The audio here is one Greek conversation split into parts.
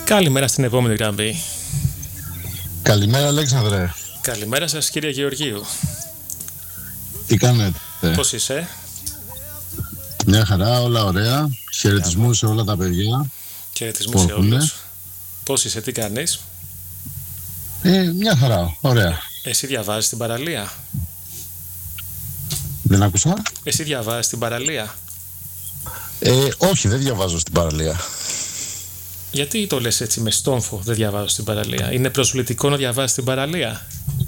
Καλημέρα στην επόμενη γραμμή. Καλημέρα, Αλέξανδρε. Καλημέρα σας, κύριε Γεωργίου. Τι κάνετε? Πώς είσαι? Μια χαρά, όλα ωραία. Χαιρετισμούς σε όλα τα παιδιά. Χαιρετισμούς σε όλους. Πώς είσαι, τι κάνεις? Μια χαρά, ωραία. Εσύ διαβάζεις την παραλία? Δεν άκουσα. Εσύ διαβάζεις την παραλία? Όχι, δεν διαβάζω στην παραλία. Γιατί το λες έτσι με στόμφο, δεν διαβάζω στην παραλία? Είναι προσβλητικό να διαβάζεις την παραλία?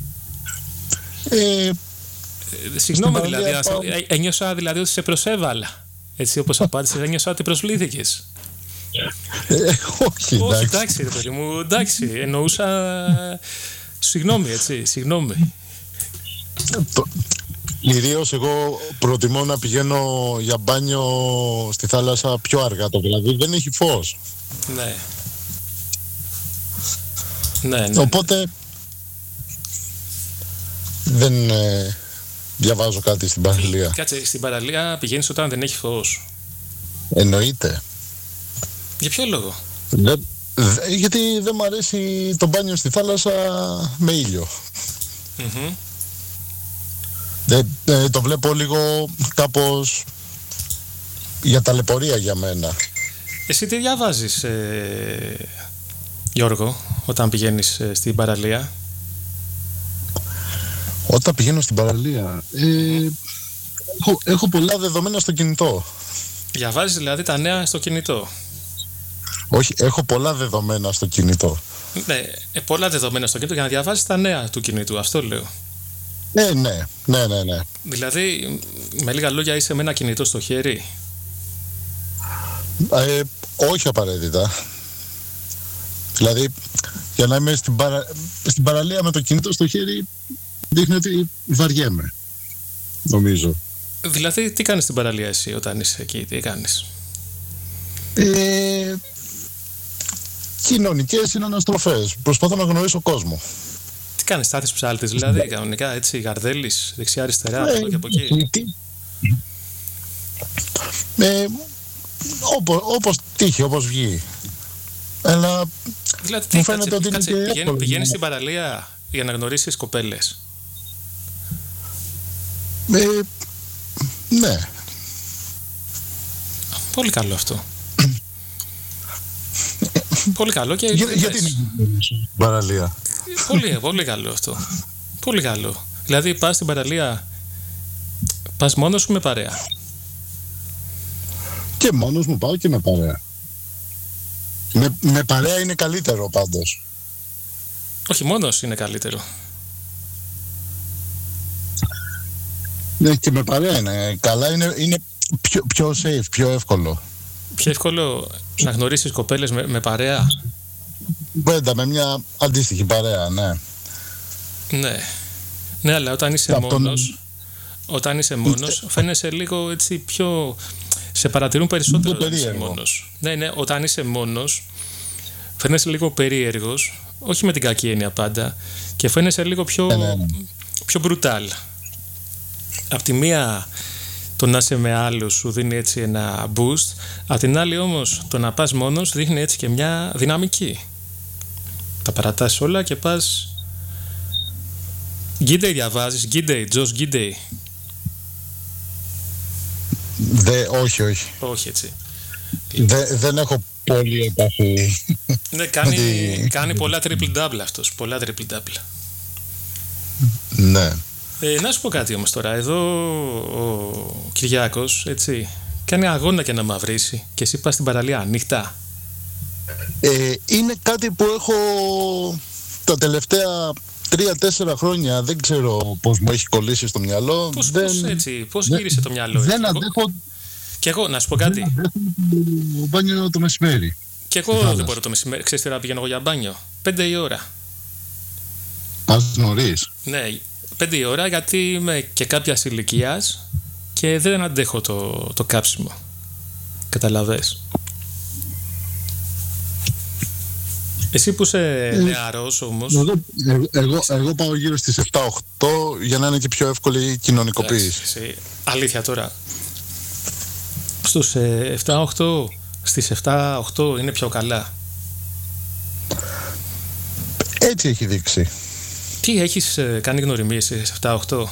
Συγγνώμη δηλαδή, ένιωσα δηλαδή ότι σε προσέβαλα. Έτσι όπως απάντησες, ένιωσα ότι προσβλήθηκες. Όχι, όχι, εντάξει ρε παιδί μου, εντάξει, εννοούσα. Συγγνώμη, έτσι, συγγνώμη. Κυρίως εγώ προτιμώ να πηγαίνω για μπάνιο στη θάλασσα πιο αργά το βράδυ, δεν έχει φως. Ναι. Ναι. Οπότε δεν διαβάζω κάτι στην παραλία. Κάτσε, στην παραλία πηγαίνεις όταν δεν έχει φως? Εννοείται. Για ποιο λόγο? Γιατί δεν μου αρέσει το μπάνιο στη θάλασσα με ήλιο. Mm-hmm. Το βλέπω λίγο κάπως για ταλαιπωρία για μένα. Εσύ τι διαβάζεις, Γιώργο, όταν πηγαίνεις στην παραλία? Όταν πηγαίνω στην παραλία έχω πολλά δεδομένα στο κινητό. Διαβάζεις δηλαδή τα νέα στο κινητό? Όχι, έχω πολλά δεδομένα στο κινητό. Ναι, πολλά δεδομένα στο κινητό για να διαβάζεις τα νέα του κινητού, αυτό λέω. Ναι. Δηλαδή, με λίγα λόγια, είσαι με ένα κινητό στο χέρι? Όχι απαραίτητα. Δηλαδή, για να είμαι στην παραλία με το κινητό στο χέρι, δείχνει ότι βαριέμαι, νομίζω. Δηλαδή, τι κάνεις στην παραλία εσύ όταν είσαι εκεί, τι κάνεις? Κοινωνικές συναναστροφές. Προσπαθώ να γνωρίσω κόσμο. Τι κάνεις, στάθεις ψάλτης δηλαδή, κανονικά, έτσι, γαρδέλης, δεξιά-αριστερά, από εδώ και από εκεί? Όπως τύχει, όπως βγει. Αλλά δηλαδή, μου φαίνεται ότι πηγαίνεις στην παραλία για να γνωρίσεις κοπέλες? Ναι. Πολύ καλό αυτό. Πολύ καλό και... Γιατί είναι παραλία? Πολύ καλό αυτό. Πολύ καλό. Δηλαδή πας στην παραλία, πας μόνος σου με παρέα? Και μόνος μου πάω και με παρέα. Με παρέα είναι καλύτερο πάντως. Όχι, μόνος είναι καλύτερο. Ναι, και με παρέα είναι καλά, είναι πιο safe, πιο εύκολο. Πιο εύκολο να γνωρίσεις κοπέλες με παρέα? Πέντα, με μια αντίστοιχη παρέα, ναι. Ναι, αλλά όταν είσαι μόνος, φαίνεσαι λίγο έτσι πιο... Σε παρατηρούν περισσότερο όταν είσαι μόνος. Ναι, όταν είσαι μόνος, φαίνεσαι λίγο περίεργος, όχι με την κακή έννοια πάντα, και φαίνεσαι λίγο πιο brutal. Απ' τη μία το να είσαι με άλλους σου δίνει έτσι ένα boost, απ' την άλλη όμως το να πας μόνος δείχνει έτσι και μια δυναμική. Τα παρατάς όλα και πας... Γκίντεϊ διαβάζεις, Τζος Γκίντεϊ? Όχι. Όχι έτσι. Δεν έχω πολύ επαφή. Ναι, κάνει πολλά triple-double αυτός, πολλά triple-double. Ναι. Να σου πω κάτι όμως τώρα, εδώ ο Κυριάκος, έτσι, κάνει αγώνα και να μαυρίσει και εσύ πας στην παραλία ανοιχτά. Είναι κάτι που έχω τα τελευταία 3-4 χρόνια, δεν ξέρω πώς μου έχει κολλήσει στο μυαλό. Πώς γύρισε το μυαλό? Δεν αντέχω. Και εγώ, να σου πω κάτι. Δεν αντέχω μπάνιο το μεσημέρι. Και εγώ δεν μπορώ το μεσημέρι. Ξέρεις τι να πηγαίνω εγώ για μπάνιο? 5 η ώρα. Πας νωρίς? Ναι, 5 η ώρα, γιατί είμαι και κάποιας ηλικίας και δεν αντέχω το κάψιμο. Καταλαβες? Εσύ που είσαι νεαρός όμως... Εγώ πάω γύρω στις 7-8 για να είναι και πιο εύκολη η κοινωνικοποίηση. Αλήθεια τώρα. Στους 7-8, στις 7-8 είναι πιο καλά. Έτσι έχει δείξει. Τι έχεις κάνει γνωριμίες σε 7-8?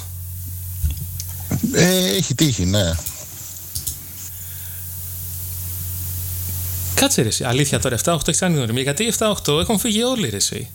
Έχει τύχει, ναι. Κάτσε ρε εσύ, αλήθεια τώρα 7-8 έχεις κάνει γνωριμίες? Γιατί 7-8 έχουν φύγει όλοι ρε εσύ.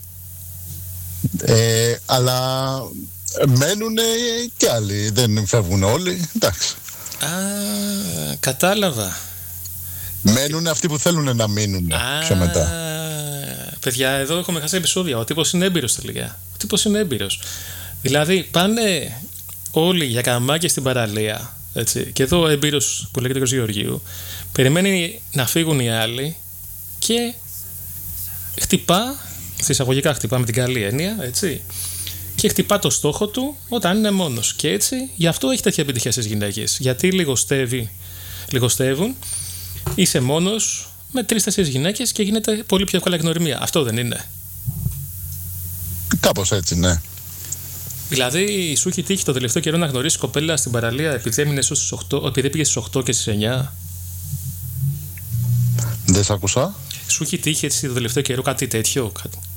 Αλλά μένουν κι άλλοι, δεν φεύγουν όλοι, εντάξει. Κατάλαβα. Μένουν αυτοί που θέλουν να μείνουν πιο μετά. Παιδιά, εδώ έχουμε χάσει επεισόδια. Ο τύπος είναι έμπειρος τελικά. Ο τύπος είναι έμπειρος. Δηλαδή πάνε όλοι για καμάκια στην παραλία. Έτσι. Και εδώ ο έμπειρος που λέγεται ο Γεωργίου περιμένει να φύγουν οι άλλοι και χτυπά, εισαγωγικά χτυπά με την καλή έννοια, έτσι. Και χτυπά το στόχο του όταν είναι μόνος. Και έτσι, γι' αυτό έχει τέτοια επιτυχία στις γυναίκες. Γιατί λιγοστεύουν, είσαι μόνος με 3-4 γυναίκες και γίνεται πολύ πιο εύκολα γνωριμία. Αυτό δεν είναι? Κάπως έτσι, ναι. Δηλαδή, σου έχει τύχει το τελευταίο καιρό να γνωρίσεις κοπέλα στην παραλία επειδή πήγες στις 8 και στις 9? Δεν σ' άκουσα. Σου έχει τύχει έτσι το τελευταίο καιρό κάτι τέτοιο?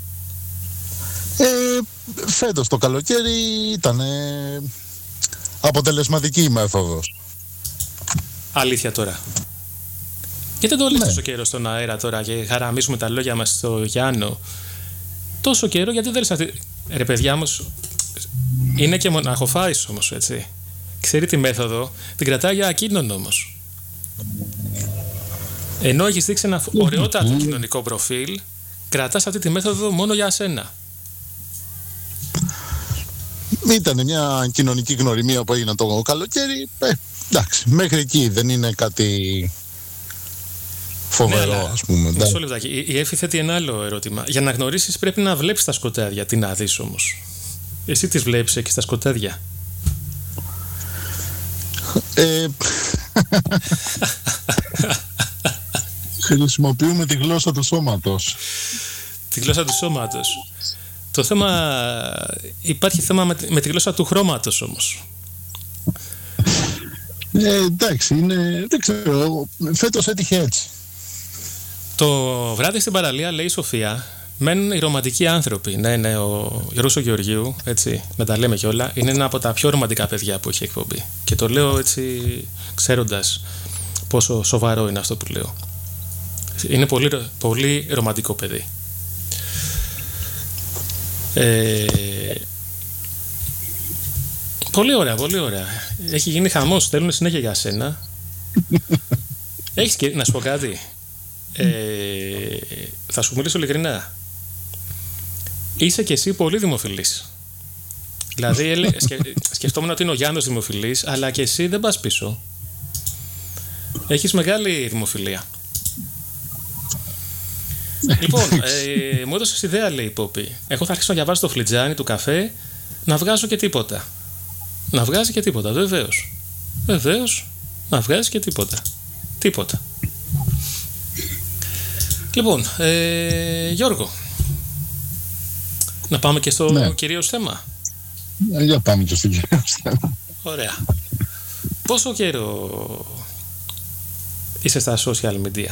Φέτος το καλοκαίρι ήταν αποτελεσματική η μέθοδος. Αλήθεια τώρα? Γιατί δεν το λες τόσο καιρό στον αέρα τώρα και χαραμίσουμε τα λόγια μας στο Γιάννο? Τόσο καιρό γιατί δεν λες αυτή... Ρε παιδιά όμως, είναι και μοναχοφάης όμως, έτσι. Ξέρει τη μέθοδο, την κρατάει για ακίνδυνο όμως. Ενώ έχεις δείξει ένα ωραιότατο κοινωνικό προφίλ, κρατάς αυτή τη μέθοδο μόνο για σένα. Ήταν μια κοινωνική γνωριμία που έγινε το καλοκαίρι. Εντάξει, μέχρι εκεί δεν είναι κάτι φοβερό, ναι, ας πούμε. Μισό λεπτάκι. Η Εύη θέτει ένα άλλο ερώτημα. Για να γνωρίσεις πρέπει να βλέπεις τα σκοτάδια. Τι να δεις όμως? Εσύ τις βλέπεις εκεί στα σκοτάδια? Χρησιμοποιούμε τη γλώσσα του σώματος. Τη γλώσσα του σώματος. Το θέμα... Υπάρχει θέμα με τη γλώσσα του χρώματος όμως. Εντάξει, δεν ξέρω. Φέτος έτυχε έτσι. Το βράδυ στην παραλία, λέει η Σοφία, μένουν οι ρομαντικοί άνθρωποι. Ναι, ο Ρούσο Γεωργίου, έτσι, να τα λέμε κιόλα, είναι ένα από τα πιο ρομαντικά παιδιά που έχει εκπομπή. Και το λέω έτσι, ξέροντας πόσο σοβαρό είναι αυτό που λέω. Είναι πολύ, πολύ ρομαντικό παιδί. Πολύ ωραία, πολύ ωραία. Έχει γίνει χαμός, στέλνουν συνέχεια για σένα. Έχεις και να σου πω κάτι. Θα σου μιλήσω ειλικρινά. Είσαι και εσύ πολύ δημοφιλής. Δηλαδή σκεφτόμουν ότι είναι ο Γιάννος δημοφιλής, αλλά και εσύ δεν πας πίσω. Έχεις μεγάλη δημοφιλία. Λοιπόν, μου έδωσες ιδέα, λέει η Πόπη. Εγώ θα αρχίσω να διαβάζω το φλιτζάνι του καφέ, να βγάζω και τίποτα. Να βγάζει και τίποτα, βεβαίως. Βεβαίως, να βγάζει και τίποτα. Τίποτα. Λοιπόν, Γιώργο, να πάμε και στο κυρίως θέμα. Για πάμε και στο κυρίως θέμα. Ωραία. Πόσο καιρό είσαι στα social media?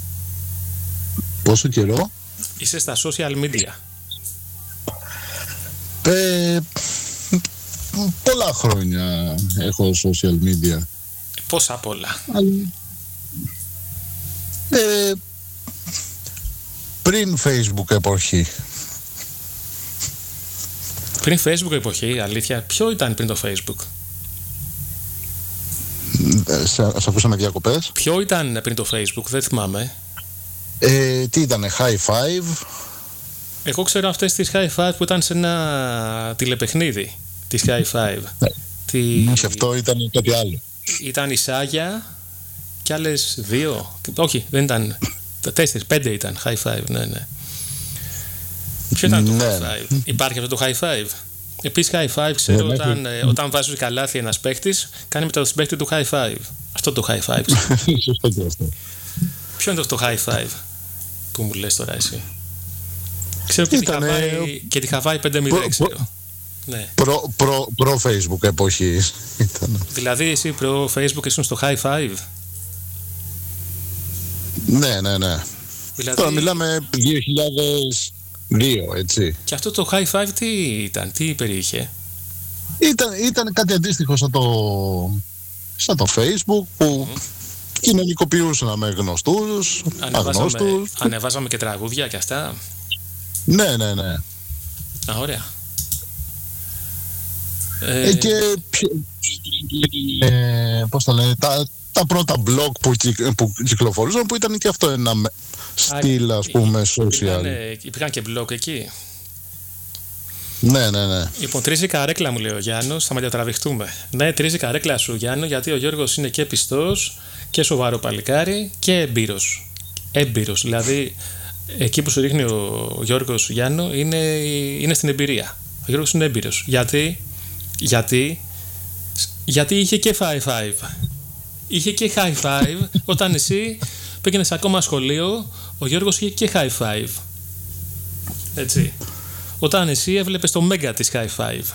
Πόσο καιρό είσαι στα social media? Πολλά χρόνια έχω social media. Πόσα πολλά? Πριν Facebook εποχή. Πριν Facebook εποχή, αλήθεια? Ποιο ήταν πριν το Facebook? Σε ακούσαμε διακοπές. Ποιο ήταν πριν το Facebook? Δεν θυμάμαι. Τι ήτανε, High Five? Εγώ ξέρω αυτές τις High Five που ήταν σε ένα τηλεπαιχνίδι της High Five. Και αυτό ήταν κάτι άλλο. Ήταν η Σάγια και άλλες δύο. Όχι, δεν ήταν. 4-5 ήταν High Five, ναι. Ποιο ήταν το High Five? Υπάρχει αυτό το High Five? Επίσης High Five ξέρω όταν βάζει καλάθι ένας παίχτης, κάνει με το συμπαίχτη του High Five. Αυτό το High Five. Σωστό και αυτό. Ποιο είναι το High Five που μου λες τώρα εσύ? Ξέρω και τη Χαβάη 5-0 ξέρω. Ναι. Προ Facebook εποχή ήταν. Δηλαδή εσύ προ Facebook ήσουν στο High Five? Ναι. Δηλαδή... Τώρα μιλάμε 2, έτσι. Και αυτό το high five τι ήταν, τι περιείχε? Ήταν κάτι αντίστοιχο σαν το Facebook που κοινωνικοποιούσαν με γνωστούς, αγνώστους. Ανεβάζαμε και τραγούδια και αυτά. Ναι. Α, ωραία. Και πώς το λένε, τα πρώτα blog που κυκλοφορούσαν, που ήταν και αυτό ένα στυλ, ας πούμε, social. Υπήρχαν και blog εκεί. Ναι. Λοιπόν, τρίζει καρέκλα μου, λέει ο Γιάννος, θα διατραβηχτούμε. Ναι, τρίζει καρέκλα σου, Γιάννο, γιατί ο Γιώργος είναι και πιστός και σοβαρό παλικάρι και έμπειρος. Δηλαδή, εκεί που σου ρίχνει ο Γιώργος, Γιάννο, είναι στην εμπειρία. Ο Γιώργος είναι έμπειρος. Γιατί είχε και high five. Είχε και high five όταν εσύ πήγαινες ακόμα σχολείο, ο Γιώργος είχε και high five. Έτσι. Όταν εσύ έβλεπες το μέγα της high five.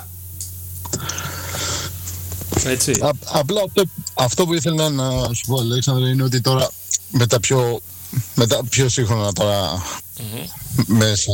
Έτσι. Απλά αυτό που ήθελα να σου πω, Αλέξανδρε, είναι ότι τώρα με τα πιο σύγχρονα τώρα μέσα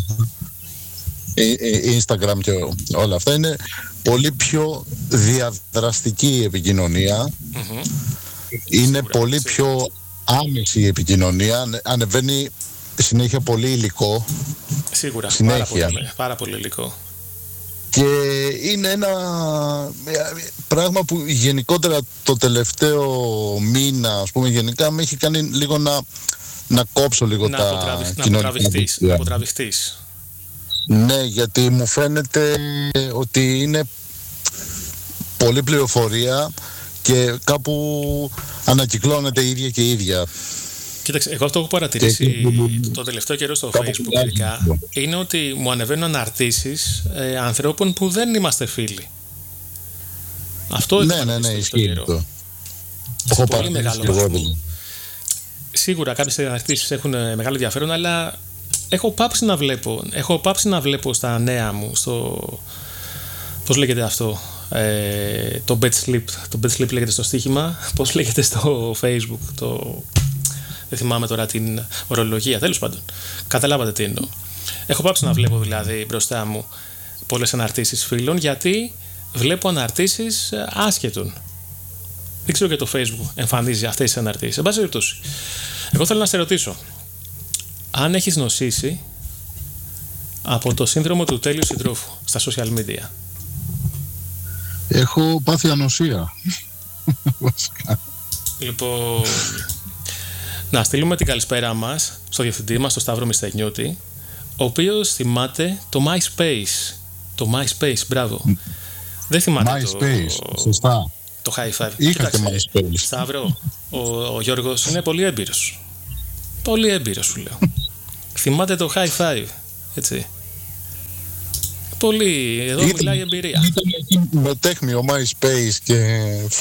Instagram και όλα αυτά, είναι πολύ πιο διαδραστική η επικοινωνία. Είναι σίγουρα, πολύ πιο άμεση η επικοινωνία. Ανεβαίνει συνέχεια πολύ υλικό. Σίγουρα, πάρα πολύ υλικό. Και είναι ένα πράγμα που γενικότερα το τελευταίο μήνα, ας πούμε, γενικά με έχει κάνει λίγο να κόψω λίγο τα κοινωνικά. Να αποτραβηχτείς. Ναι, γιατί μου φαίνεται ότι είναι πολλή πληροφορία και κάπου ανακυκλώνεται η ίδια και η ίδια. Κοίταξε, εγώ αυτό που έχω παρατηρήσει το τελευταίο καιρό στο Facebook ειδικά, είναι ότι μου ανεβαίνουν αναρτήσεις ανθρώπων που δεν είμαστε φίλοι. Αυτό ναι, ισχύει αυτό. Σε πολύ μεγάλο βαθμό. Σίγουρα κάποιες αναρτήσεις έχουν μεγάλο ενδιαφέρον, αλλά έχω πάψει να βλέπω στα νέα μου, πώς λέγεται αυτό, το bed sleep λέγεται στο στοίχημα, πώς λέγεται στο Facebook, δεν θυμάμαι τώρα την ορολογία, τέλος πάντων. Καταλάβατε τι εννοώ. Έχω πάψει να βλέπω δηλαδή μπροστά μου πολλές αναρτήσεις φίλων, γιατί βλέπω αναρτήσεις άσχετων. Δεν ξέρω και το Facebook εμφανίζει αυτές τις αναρτήσεις. Εν πάση περιπτώσει, εγώ θέλω να σε ρωτήσω, αν έχεις νοσήσει από το σύνδρομο του τέλειου συντρόφου στα social media. Έχω πάθει ανοσία. Λοιπόν, να στείλουμε την καλησπέρα μας στο διευθυντή μας, τον Σταύρο Μισθενιώτη, ο οποίος θυμάται το MySpace. Το MySpace, μπράβο. Δεν θυμάται MySpace, σωστά. Το high five. Είχατε MySpace. Σταύρο, ο Γιώργος είναι πολύ έμπειρος. Πολύ έμπειρος, σου λέω. Θυμάται το high five, έτσι. Πολύ, εδώ μιλάει εμπειρία. Ήταν με τέχνιο MySpace και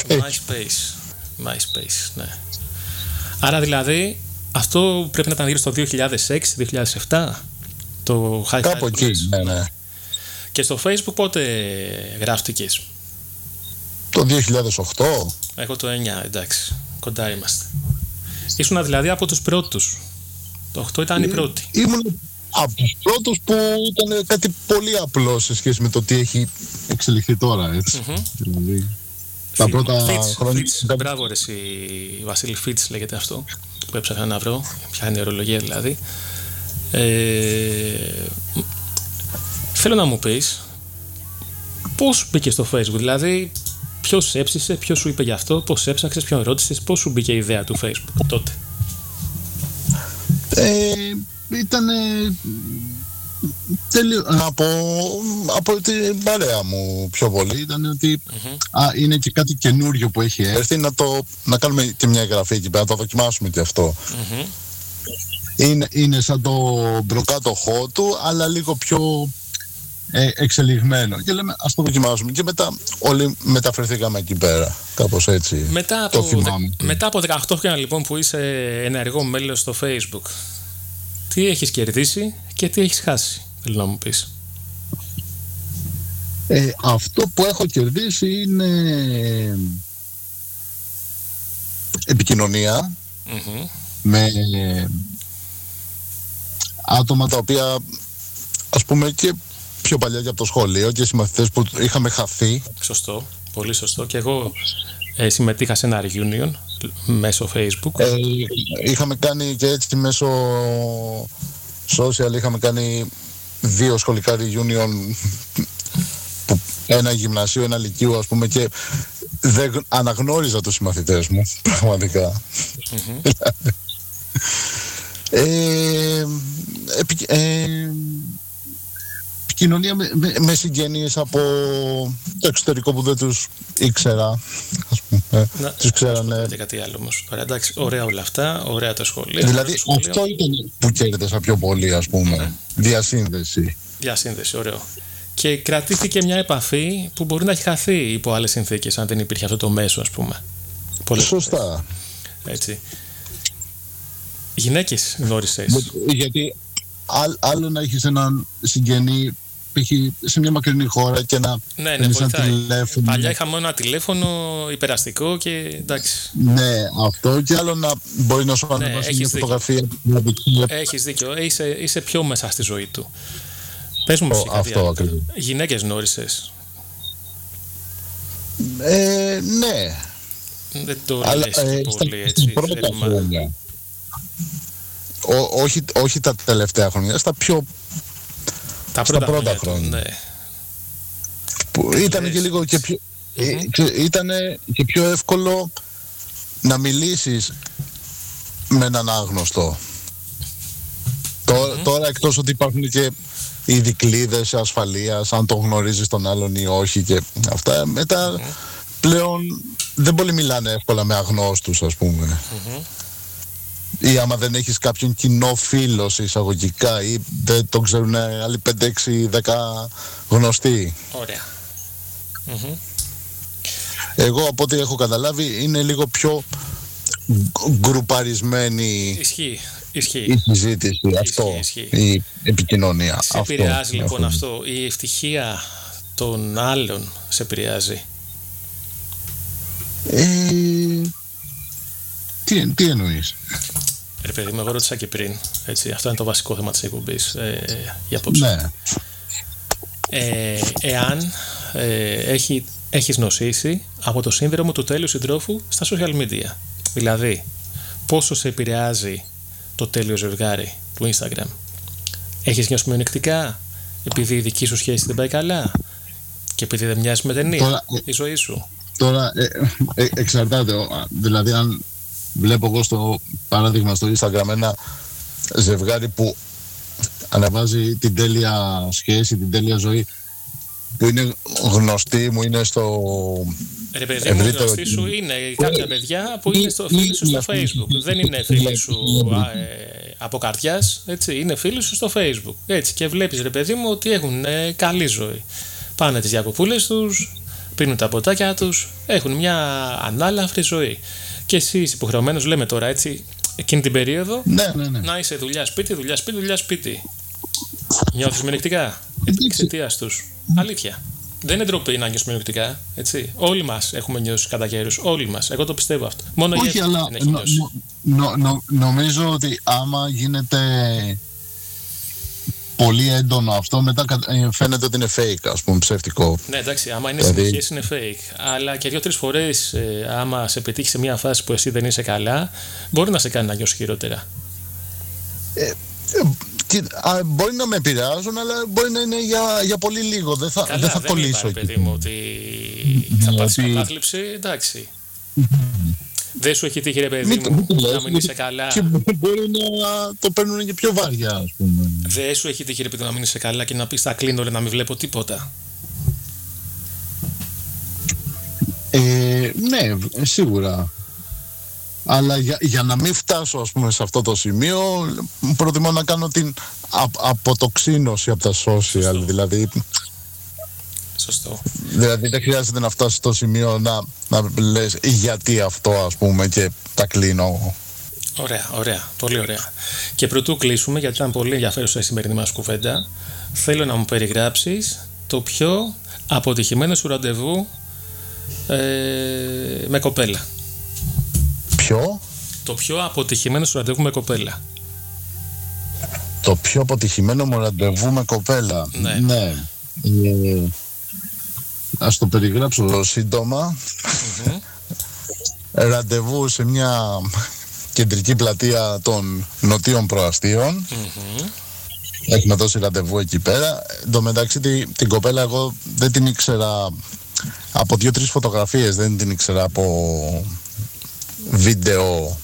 MySpace, ναι. Άρα δηλαδή αυτό πρέπει να ήταν γύρω στο 2006-2007 το high five. Κάπου εκεί, ναι. Και στο Facebook πότε γράφτηκες? Το 2008. Εγώ το 9, εντάξει, κοντά είμαστε. Ήσουν δηλαδή από τους πρώτους. Το 8 ήταν η πρώτη. Ήμουν από τους πρώτους που ήταν κάτι πολύ απλό σε σχέση με το τι έχει εξελιχθεί τώρα, έτσι. Δηλαδή, τα πρώτα χρόνια... Μπράβο ρε εσύ, Βασίλη, Φίτς λέγεται αυτό που έψαχνα να βρω, ποια είναι η ορολογία δηλαδή. Θέλω να μου πεις πώς μπήκε στο Facebook, δηλαδή ποιος έψησε, ποιος σου είπε γι' αυτό, πώς έψαξες, ποιον ρώτησες, πώς σου μπήκε η ιδέα του Facebook τότε? Ήταν από την παρέα μου πιο πολύ. Ήταν ότι είναι και κάτι καινούριο που έχει έρθει, να κάνουμε και μια εγγραφή εκεί πέρα, να το δοκιμάσουμε και αυτό. Είναι σαν το προκάτοχό του, αλλά λίγο πιο εξελιγμένο. Και λέμε ας το δοκιμάσουμε. Και μετά όλοι μεταφερθήκαμε εκεί πέρα. Κάπως έτσι. Μετά από 18 χρόνια λοιπόν που είσαι ενεργό μέλος στο Facebook, τι έχεις κερδίσει και τι έχεις χάσει, θέλω να μου πεις? Αυτό που έχω κερδίσει είναι επικοινωνία με άτομα τα οποία ας πούμε, και πιο παλιά και από το σχολείο και συμμαθητές που είχαμε χαθεί. Σωστό, πολύ σωστό. Και εγώ συμμετείχα σε ένα reunion μέσω Facebook. Είχαμε κάνει και έτσι μέσω social, είχαμε κάνει 2 σχολικά reunion, ένα γυμνασίου, ένα λυκείου, ας πούμε, και δεν αναγνώριζα τους συμμαθητές μου, πραγματικά. Επικοινωνία με συγγενείς από το εξωτερικό που δεν τους ήξερα, ας πούμε. Τους ξέρανε. Και κάτι άλλο όμως. Εντάξει, ωραία όλα αυτά, ωραία το σχολείο. Δηλαδή αυτό ήταν που κέρδισα πιο πολύ, ας πούμε. Διασύνδεση. Διασύνδεση, ωραίο. Και κρατήθηκε μια επαφή που μπορεί να έχει χαθεί υπό άλλες συνθήκες, αν δεν υπήρχε αυτό το μέσο, ας πούμε. Σωστά. Έτσι. Γυναίκες γνώρισες? Γιατί άλλο να έχεις έναν συγγενή σε μια μακρινή χώρα και να παίρνεις ένα τηλέφωνο. Παλιά είχαμε μόνο ένα τηλέφωνο υπεραστικό και εντάξει. Ναι, αυτό, και άλλο να μπορεί να σου ανεβάσει μια φωτογραφία. Έχεις δίκιο, είσαι πιο μέσα στη ζωή του. Πες μου φυσικά. Αυτό ακριβώς. Γυναίκες γνώρισες? Ναι. Δεν το λες πολύ έτσι. Πρώτα χρόνια. Όχι τα τελευταία χρόνια, στα πρώτα χρόνια. Ναι. Που ήταν και λίγο και πιο, ήταν και πιο εύκολο να μιλήσεις με έναν άγνωστο. Τώρα, εκτός ότι υπάρχουν και οι δικλείδες ασφαλείας, αν το γνωρίζεις τον άλλον ή όχι και αυτά, μετά πλέον δεν πολύ μιλάνε εύκολα με αγνώστους, ας πούμε. Ή άμα δεν έχεις κάποιον κοινό φίλο σε εισαγωγικά ή δεν το ξέρουν άλλοι 5-6-10 γνωστοί. Ωραία. Εγώ από ό,τι έχω καταλάβει είναι λίγο πιο γκρουπαρισμένη η συζήτηση, η επικοινωνία. Σε επηρεάζει λοιπόν αυτό? Η ευτυχία των άλλων σε επηρεάζει? Τι εννοείς? Ρε παιδί μου, εγώ ρώτησα και πριν, έτσι, αυτό είναι το βασικό θέμα της εκπομπής για απόψε. Ναι. Εάν έχεις νοσήσει από το σύνδρομο του τέλειου συντρόφου στα social media, δηλαδή πόσο σε επηρεάζει το τέλειο ζευγάρι του Instagram? Έχεις νιώσει μειονεκτικά επειδή η δική σου σχέση δεν πάει καλά και επειδή δεν μοιάζει με ταινία η ζωή σου? Τώρα εξαρτάται, δηλαδή αν βλέπω εγώ στο παράδειγμα στο Instagram ένα ζευγάρι που ανεβάζει την τέλεια σχέση, την τέλεια ζωή, που είναι γνωστή μου, είναι στο ρε παιδί μου, γνωστή σου είναι κάποια παιδιά που είναι φίλοι σου στο Facebook. Δεν είναι φίλοι σου από καρδιάς, έτσι, είναι φίλοι σου στο Facebook. Έτσι, και βλέπεις, ρε παιδί μου, ότι έχουν καλή ζωή. Πάνε τις διακοπούλες τους, πίνουν τα ποτάκια τους, έχουν μια ανάλαφρη ζωή. Και εσύ είσαι υποχρεωμένος, λέμε τώρα έτσι, εκείνη την περίοδο, να είσαι δουλειά σπίτι, δουλειά σπίτι, δουλειά σπίτι. Νιώθεις μειονεκτικά εξαιτίας τους? Αλήθεια. Δεν είναι ντροπή να νιώσεις μειονεκτικά, έτσι. Όλοι μας έχουμε νιώσει κατά καιρούς, όλοι μας. Εγώ το πιστεύω αυτό. Μόνο όχι, αλλά νομίζω ότι άμα γίνεται πολύ έντονο αυτό, μετά φαίνεται ότι είναι fake, ας πούμε, ψεύτικο. Ναι, εντάξει, άμα είναι συνεχές είναι fake. Αλλά και 2-3 φορές, άμα σε πετύχει σε μια φάση που εσύ δεν είσαι καλά, μπορεί να σε κάνει να νιώσεις χειρότερα. Μπορεί να με επηρεάζουν, αλλά μπορεί να είναι για πολύ λίγο. Δεν θα κολλήσω εκεί. Παιδί μου, ότι θα πάθεις κατάθλιψη, εντάξει. Δεν σου έχει τύχει, ρε παιδί μου, να μην είσαι καλά? Και μπορεί να το παίρνουν και πιο βαριά, ας πούμε. Δεν σου έχει τύχει, ρε παιδί, να μην είσαι καλά και να πεις θα κλείνω, ρε, να μην βλέπω τίποτα? Ναι, σίγουρα. Αλλά για να μην φτάσω, ας πούμε, σε αυτό το σημείο, προτιμώ να κάνω την αποτοξίνωση από τα social. Δηλαδή, σωστό. Δηλαδή δεν χρειάζεται να φτάσει στο σημείο να λες γιατί αυτό, ας πούμε, και τα κλείνω. Ωραία, ωραία, πολύ ωραία. Και πρωτού κλείσουμε, γιατί ήταν πολύ ενδιαφέρουσα η σημερινή μας κουβέντα, θέλω να μου περιγράψεις το πιο αποτυχημένο σου ραντεβού με κοπέλα. Ποιο? Το πιο αποτυχημένο σου ραντεβού με κοπέλα. Το πιο αποτυχημένο μου ραντεβού με κοπέλα. Ναι. Ας το περιγράψω σύντομα. Ραντεβού σε μια κεντρική πλατεία των Νοτίων Προαστίων. Έχουμε δώσει ραντεβού εκεί πέρα. Εν τω μεταξύ την κοπέλα εγώ δεν την ήξερα από 2-3 φωτογραφίες, δεν την ήξερα από βίντεο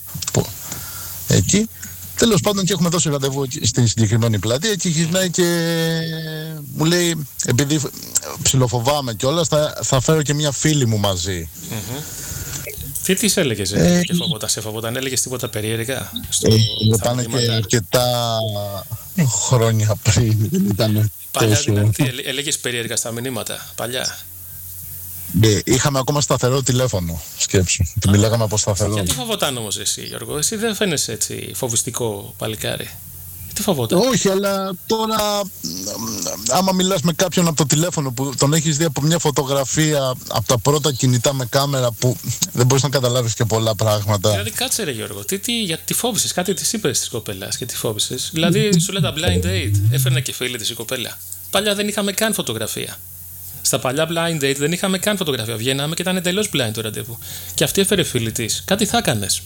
εκεί. Τέλος πάντων, και έχουμε δώσει ραντεβού στη συγκεκριμένη πλατεία και γυρνάει και μου λέει, επειδή ψιλοφοβάμαι κιόλας, θα φέρω και μια φίλη μου μαζί. Τι της έλεγες και σε φοβόταν, έλεγες τίποτα περίεργα? Ήταν και αρκετά χρόνια πριν. Παλιά δηλαδή, έλεγες περίεργα στα μηνύματα, παλιά? Είχαμε ακόμα σταθερό τηλέφωνο, σκέψου. Τη μιλάγαμε από σταθερό. Γιατί φοβόταν όμως εσύ, Γιώργο? Εσύ δεν φαίνεσαι έτσι φοβιστικό παλικάρι. Τι φοβόταν? Όχι, αλλά τώρα άμα μιλάς με κάποιον από το τηλέφωνο που τον έχεις δει από μια φωτογραφία, από τα πρώτα κινητά με κάμερα, που δεν μπορείς να καταλάβεις και πολλά πράγματα. Δηλαδή κάτσε ρε Γιώργο, γιατί φόβησες? Κάτι της είπες της κοπέλας και τη φόβησες? Δηλαδή σου λέει τα blind date, έφερνε και φίλη της η κοπέλα. Παλιά δεν είχαμε καν φωτογραφία. Στα παλιά blind date δεν είχαμε καν φωτογραφία. Βγαίναμε και ήταν εντελώς blind το ραντεβού. Και αυτή έφερε φίλη της. Κάτι θα έκανες.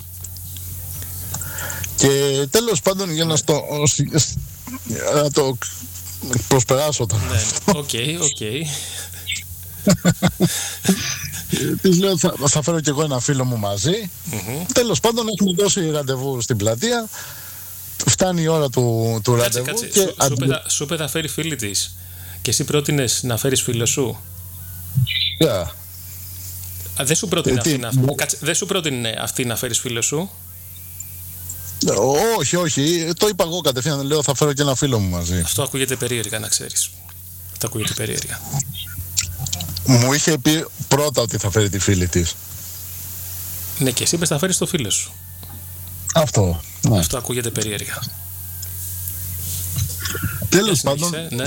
Και τέλος πάντων, για να το προσπεράσω τώρα. Ναι, οκ. Της λέω θα φέρω κι εγώ ένα φίλο μου μαζί. Τέλος πάντων, έχουμε δώσει ραντεβού στην πλατεία. Φτάνει η ώρα του ραντεβού. Κάτσε. Σου είπε θα φέρει φίλη της και εσύ πρότεινες να φέρεις φίλο σου? Δεν σου πρότεινε αυτή να φέρεις φίλο σου? Όχι, το είπα εγώ κατευθείαν. Λέω θα φέρω και ένα φίλο μου μαζί. Αυτό ακούγεται περίεργα, να ξέρεις. Αυτό ακούγεται περίεργα. Μου είχε πει πρώτα ότι θα φέρει τη φίλη της. Ναι, και εσύ είπες θα φέρεις το φίλο σου. Αυτό. Ναι. Αυτό ακούγεται περίεργα. Τέλος πάντων, ναι.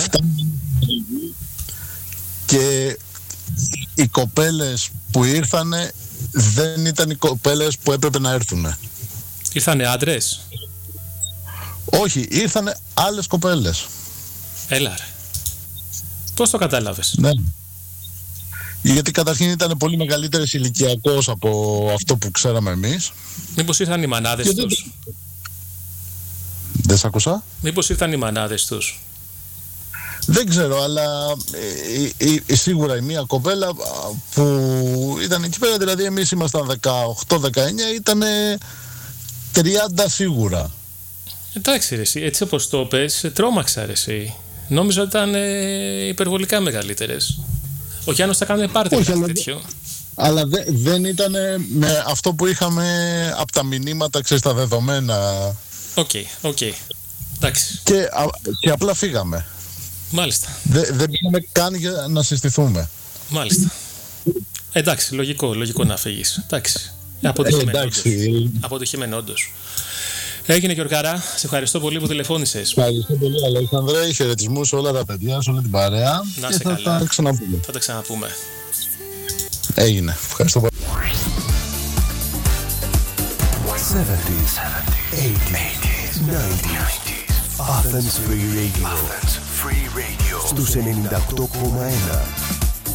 Και οι κοπέλες που ήρθανε δεν ήταν οι κοπέλες που έπρεπε να έρθουνε. Ήρθανε άντρες? Όχι, ήρθανε άλλες κοπέλες. Έλα ρε. Πώς το κατάλαβες? Ναι. Γιατί καταρχήν ήταν πολύ μεγαλύτερες ηλικιακώς από αυτό που ξέραμε εμείς. Μήπως ήρθαν οι μανάδες τους? Δεν σ' άκουσα. Μήπως ήρθαν οι μανάδες τους? Δεν ξέρω, αλλά σίγουρα η μία κοπέλα που ήταν εκεί πέρα, δηλαδή εμείς ήμασταν 18-19, ήταν 30 σίγουρα. Εντάξει ρε εσύ, έτσι όπως το πες, τρόμαξα ρε εσύ. Νόμιζα ότι ήταν υπερβολικά μεγαλύτερες. Ο Γιάννος θα κάνει πάρτι τέτοιο. Αλλά δεν ήταν με αυτό που είχαμε από τα μηνύματα, ξέρεις, τα δεδομένα. Οκ. Εντάξει. Και απλά φύγαμε. Μάλιστα. Δεν πήγαμε καν για να συστηθούμε. Μάλιστα. Εντάξει, λογικό να φύγεις. Εντάξει. Αποτυχημένο όντως. Έγινε, Γιωργάρα. Σε ευχαριστώ πολύ που τηλεφώνησες. Ευχαριστώ πολύ, Αλέξανδρε. Χαιρετισμούς σε όλα τα παιδιά, σε όλη την παρέα. Να είσαι καλά. Θα τα ξαναπούμε. Έγινε. Ευχαριστώ πολύ. 70s, 80s, 90s. Athens Free Radio. Στους 98,1.